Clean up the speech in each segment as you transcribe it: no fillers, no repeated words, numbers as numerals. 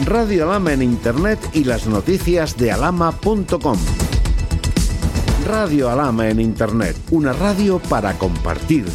Radio Alhama en Internet y las noticias de alhama.com. Radio Alhama en Internet, una radio para compartir.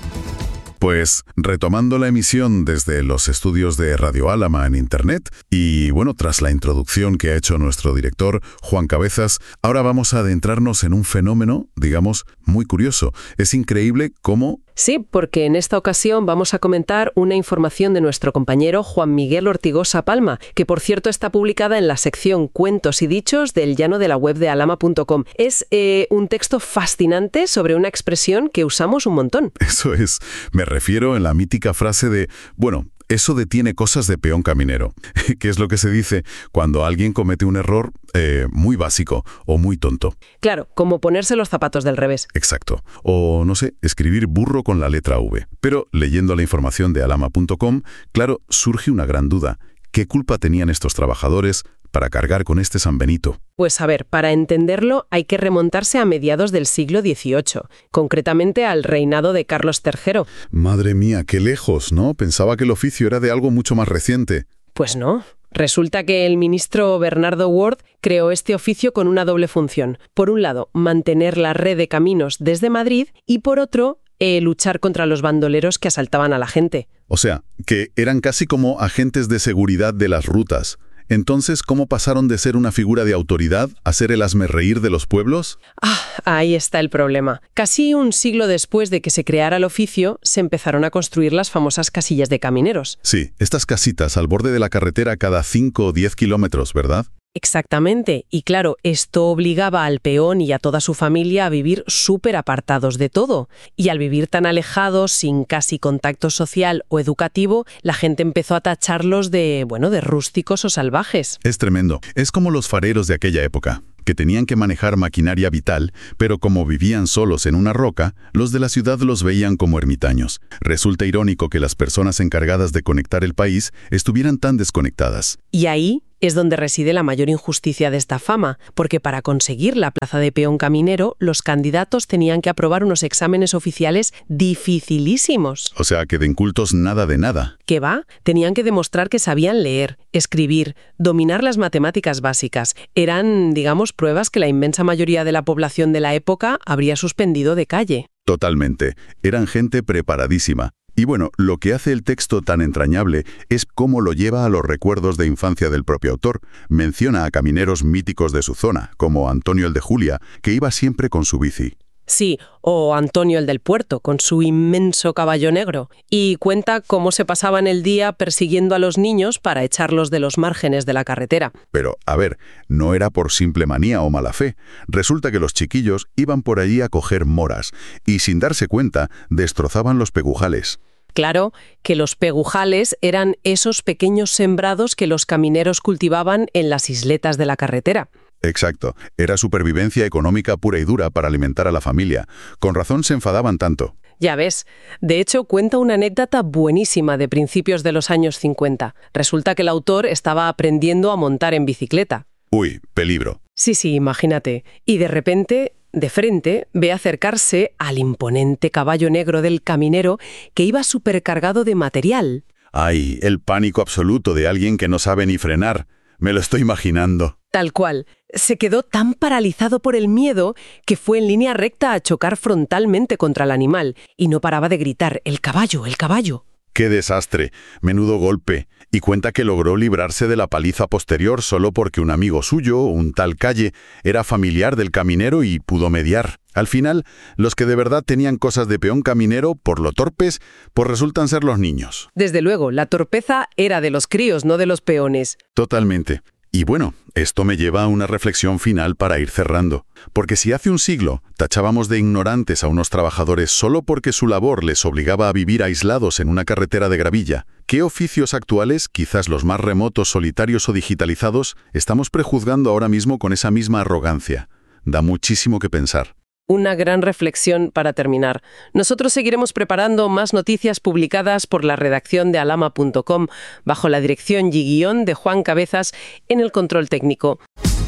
Pues retomando la emisión desde los estudios de Radio Alhama en Internet y bueno, tras la introducción que ha hecho nuestro director Juan Cabezas, ahora vamos a adentrarnos en un fenómeno, digamos, muy curioso. Es increíble cómo... Sí, porque en esta ocasión vamos a comentar una información de nuestro compañero Juan Miguel Ortigosa Palma, que por cierto está publicada en la sección Cuentos y Dichos del Llano de la web de alhama.com. Es un texto fascinante sobre una expresión que usamos un montón. Eso es, me refiero en la mítica frase de, bueno, eso detiene cosas de peón caminero, que es lo que se dice cuando alguien comete un error muy básico o muy tonto. Claro, como ponerse los zapatos del revés. Exacto. O, no sé, escribir burro con la letra V. Pero leyendo la información de alhama.com, claro, surge una gran duda. ¿Qué culpa tenían estos trabajadores para cargar con este San Benito? Pues a ver, para entenderlo hay que remontarse a mediados del siglo XVIII, concretamente al reinado de Carlos III. Madre mía, qué lejos, ¿no? Pensaba que el oficio era de algo mucho más reciente. Pues no. Resulta que el ministro Bernardo Ward creó este oficio con una doble función. Por un lado, mantener la red de caminos desde Madrid y por otro, luchar contra los bandoleros que asaltaban a la gente. O sea, que eran casi como agentes de seguridad de las rutas. Entonces, ¿cómo pasaron de ser una figura de autoridad a ser el hazmerreír de los pueblos? Ahí está el problema. Casi un siglo después de que se creara el oficio, se empezaron a construir las famosas casillas de camineros. Sí, estas casitas al borde de la carretera cada 5 o 10 kilómetros, ¿verdad? Exactamente. Y claro, esto obligaba al peón y a toda su familia a vivir súper apartados de todo. Y al vivir tan alejados, sin casi contacto social o educativo, la gente empezó a tacharlos de rústicos o salvajes. Es tremendo. Es como los fareros de aquella época, que tenían que manejar maquinaria vital, pero como vivían solos en una roca, los de la ciudad los veían como ermitaños. Resulta irónico que las personas encargadas de conectar el país estuvieran tan desconectadas. Y ahí es donde reside la mayor injusticia de esta fama, porque para conseguir la plaza de peón caminero, los candidatos tenían que aprobar unos exámenes oficiales dificilísimos. O sea, que de incultos nada de nada. ¿Qué va? Tenían que demostrar que sabían leer, escribir, dominar las matemáticas básicas. Eran, digamos, pruebas que la inmensa mayoría de la población de la época habría suspendido de calle. Totalmente. Eran gente preparadísima. Y bueno, lo que hace el texto tan entrañable es cómo lo lleva a los recuerdos de infancia del propio autor. Menciona a camineros míticos de su zona, como Antonio el de Julia, que iba siempre con su bici. Sí, o Antonio el del Puerto, con su inmenso caballo negro. Y cuenta cómo se pasaban el día persiguiendo a los niños para echarlos de los márgenes de la carretera. Pero, a ver, no era por simple manía o mala fe. Resulta que los chiquillos iban por allí a coger moras y, sin darse cuenta, destrozaban los pegujales. Claro, que los pegujales eran esos pequeños sembrados que los camineros cultivaban en las isletas de la carretera. Exacto. Era supervivencia económica pura y dura para alimentar a la familia. Con razón se enfadaban tanto. Ya ves. De hecho, cuenta una anécdota buenísima de principios de los años 50. Resulta que el autor estaba aprendiendo a montar en bicicleta. Uy, peligro. Sí, imagínate. Y de repente, de frente, ve acercarse al imponente caballo negro del caminero que iba supercargado de material. ¡Ay! El pánico absoluto de alguien que no sabe ni frenar. Me lo estoy imaginando. Tal cual. Se quedó tan paralizado por el miedo que fue en línea recta a chocar frontalmente contra el animal y no paraba de gritar: ¡el caballo, el caballo! ¡Qué desastre! Menudo golpe. Y cuenta que logró librarse de la paliza posterior solo porque un amigo suyo, un tal Calle, era familiar del caminero y pudo mediar. Al final, los que de verdad tenían cosas de peón caminero, por lo torpes, pues resultan ser los niños. Desde luego, la torpeza era de los críos, no de los peones. Totalmente. Y bueno, esto me lleva a una reflexión final para ir cerrando. Porque si hace un siglo tachábamos de ignorantes a unos trabajadores solo porque su labor les obligaba a vivir aislados en una carretera de gravilla, ¿qué oficios actuales, quizás los más remotos, solitarios o digitalizados, estamos prejuzgando ahora mismo con esa misma arrogancia? Da muchísimo que pensar. Una gran reflexión para terminar. Nosotros seguiremos preparando más noticias publicadas por la redacción de alhama.com bajo la dirección y guión de Juan Cabezas en el control técnico.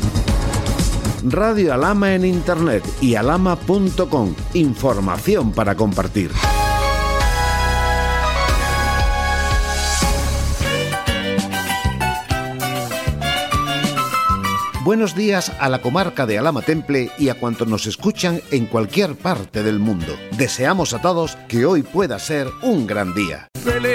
Radio Alhama en Internet y alhama.com. Información para compartir. Buenos días a la comarca de Alhama Temple y a cuantos nos escuchan en cualquier parte del mundo. Deseamos a todos que hoy pueda ser un gran día.